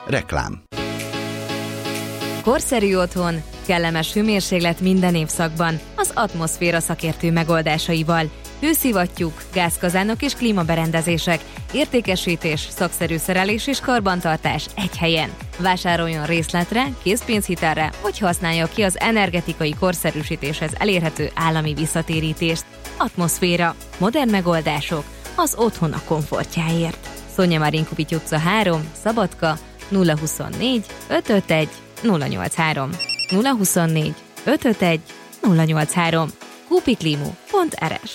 Reklám. Korszerű otthon, kellemes hőmérséklet minden évszakban, az Atmoszféra szakértő megoldásaival. Hőszivattyúk, gázkazánok és klímaberendezések, értékesítés, szakszerű szerelés és karbantartás egy helyen. Vásároljon részletre, készpénzhitelre, vagy használja ki az energetikai korszerűsítéshez elérhető állami visszatérítést. Atmoszféra. Modern megoldások az otthon a komfortjáért. Szonya Marinkovics utca 3, Szabadka, 024 551 083. 024 551 083. kupiklimu.rs.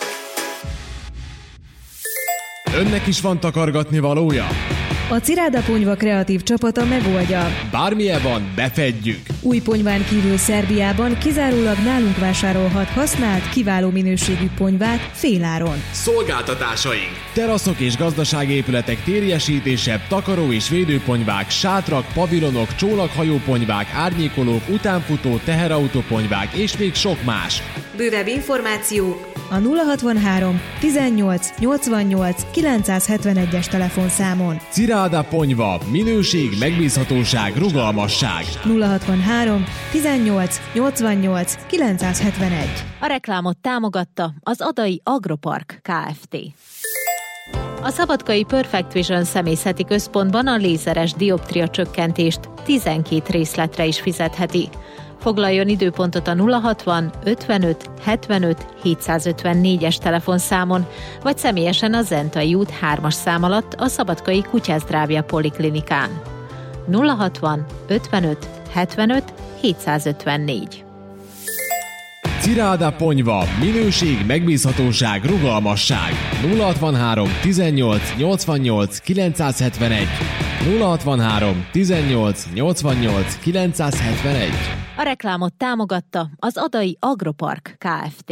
Önnek is van takargatni valója? A Ciráda Ponyva kreatív csapata megoldja. Bármilyen van, befedjük! Új ponyván kívül Szerbiában kizárólag nálunk vásárolhat használt, kiváló minőségű ponyvát féláron. Szolgáltatásaink! Teraszok és gazdasági épületek térjesítése, takaró és védőponyvák, sátrak, pavilonok, csónakhajóponyvák, árnyékolók, utánfutó, teherautóponyvák és még sok más. Bővebb információ a 063 18 88 971-es telefonszámon. Ciráda Ponyva. Minőség, megbízhatóság, rugalmasság. 063 18 88 971. A reklámot támogatta az Adai Agropark Kft. A szabadkai Perfect Vision személyzeti központban a lézeres dioptria csökkentést 12 részletre is fizetheti. Foglaljon időpontot a 060 55 75 754-es telefonszámon, vagy személyesen a Zentai út 3-as szám alatt a Szabadkai Kutyázdrávja Poliklinikán. 060 55 75 754. Ciráda Ponyva. Minőség, megbízhatóság, rugalmasság. 063 18 88 971. 063 18 88 971. A reklámot támogatta az Adai Agropark Kft.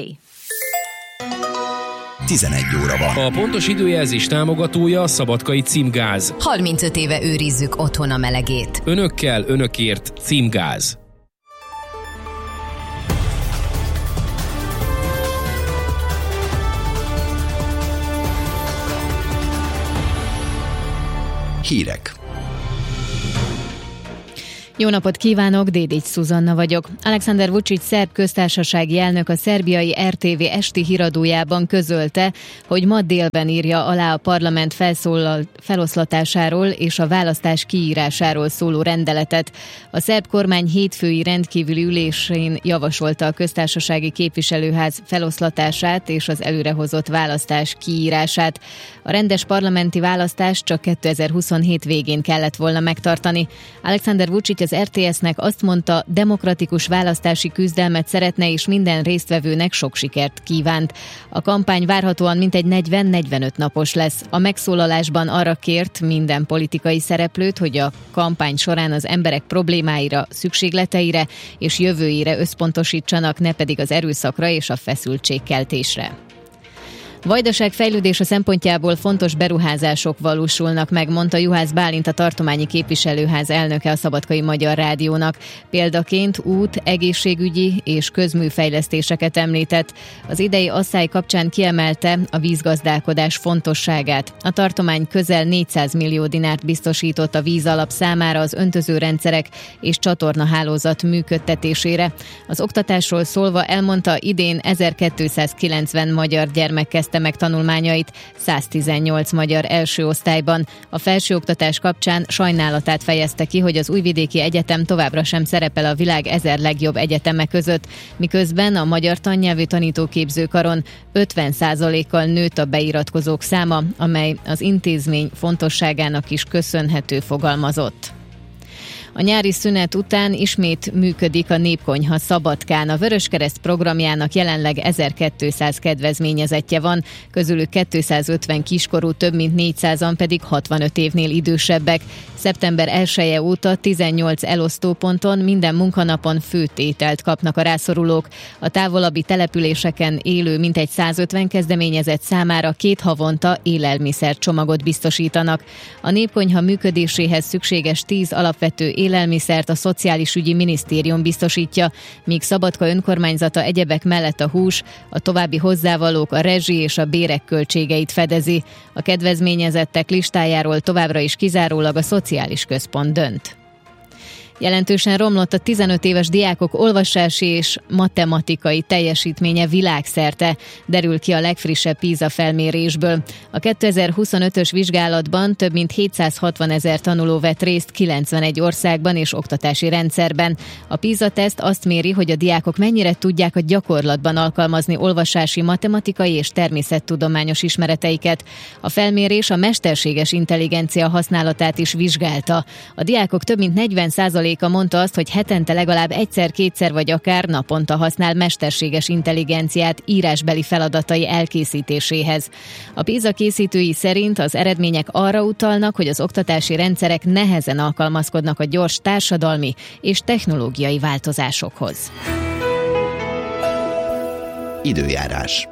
11 óra van. A pontos időjelzés támogatója a Szabadkai Címgáz. 35 éve őrizzük otthon a melegét. Önökkel, önökért Címgáz. Hírek. Jó napot kívánok, Dédics Szuzanna vagyok. Alexander Vučić szerb köztársasági elnök a szerbiai RTV esti híradójában közölte, hogy ma délben írja alá a parlament feloszlatásáról és a választás kiírásáról szóló rendeletet. A szerb kormány hétfői rendkívüli ülésén javasolta a köztársasági képviselőház feloszlatását és az előrehozott választás kiírását. A rendes parlamenti választást csak 2027 végén kellett volna megtartani. Alexander Vučić az RTS-nek azt mondta, demokratikus választási küzdelmet szeretne és minden résztvevőnek sok sikert kívánt. A kampány várhatóan mintegy 40-45 napos lesz. A megszólalásban arra kért minden politikai szereplőt, hogy a kampány során az emberek problémáira, szükségleteire és jövőjére összpontosítsanak, ne pedig az erőszakra és a feszültségkeltésre. Vajdaság fejlődése szempontjából fontos beruházások valósulnak meg, mondta Juhász Bálint, a tartományi képviselőház elnöke a Szabadkai Magyar Rádiónak. Példaként út, egészségügyi és közműfejlesztéseket említett. Az idei asszály kapcsán kiemelte a vízgazdálkodás fontosságát. A tartomány közel 400 millió dinárt biztosított a vízalap számára az öntözőrendszerek és csatornahálózat működtetésére. Az oktatásról szólva elmondta, idén 1290 magyar gyermek kezdte meg tanulmányait, 118 magyar első osztályban. A felsőoktatás kapcsán sajnálatát fejezte ki, hogy az Újvidéki Egyetem továbbra sem szerepel a világ 1000 legjobb egyetemek között, miközben a Magyar Tannyelvű Tanítóképzőkaron 50%-kal nőtt a beiratkozók száma, amely az intézmény fontosságának is köszönhető, fogalmazott. A nyári szünet után ismét működik a Népkonyha Szabadkán. A Vöröskereszt programjának jelenleg 1200 kedvezményezettje van, közülük 250 kiskorú, több mint 400-an pedig 65 évnél idősebbek. Szeptember 1-e óta 18 elosztóponton minden munkanapon főtételt kapnak a rászorulók. A távolabbi településeken élő mintegy 150 kezdeményezett számára 2 havonta élelmiszercsomagot biztosítanak. A Népkonyha működéséhez szükséges 10 alapvető élelmiszert a Szociális Ügyi Minisztérium biztosítja, míg Szabadka önkormányzata egyebek mellett a hús, a további hozzávalók, a rezsi és a bérek költségeit fedezi. A kedvezményezettek listájáról továbbra is kizárólag a Szociális Központ dönt. Jelentősen romlott a 15 éves diákok olvasási és matematikai teljesítménye világszerte, derül ki a legfrissebb PISA felmérésből. A 2025-ös vizsgálatban több mint 760 000 tanuló vett részt 91 országban és oktatási rendszerben. A PISA-teszt azt méri, hogy a diákok mennyire tudják a gyakorlatban alkalmazni olvasási, matematikai és természettudományos ismereteiket. A felmérés a mesterséges intelligencia használatát is vizsgálta. A diákok több mint 40% mondta azt, hogy hetente legalább egyszer-kétszer vagy akár naponta használ mesterséges intelligenciát írásbeli feladatai elkészítéséhez. A PISA készítői szerint az eredmények arra utalnak, hogy az oktatási rendszerek nehezen alkalmazkodnak a gyors társadalmi és technológiai változásokhoz. Időjárás.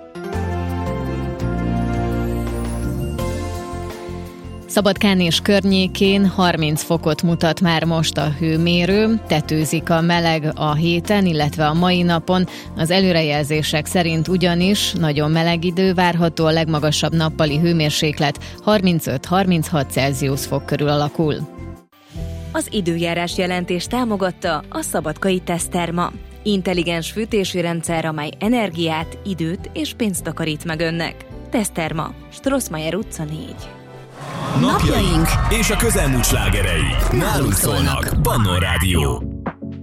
Szabadkán és környékén 30 fokot mutat már most a hőmérő, tetőzik a meleg a héten, illetve a mai napon. Az előrejelzések szerint ugyanis nagyon meleg idő várható, a legmagasabb nappali hőmérséklet 35-36 Celsius fok körül alakul. Az időjárás jelentést támogatta a Szabadkai Teszterma. Intelligens fűtési rendszer, amely energiát, időt és pénzt takarít meg önnek. Teszterma, Strossmayer utca 4. Napjaink és a közelmúlt slágerei nálunk szólnak. Pannon Rádió.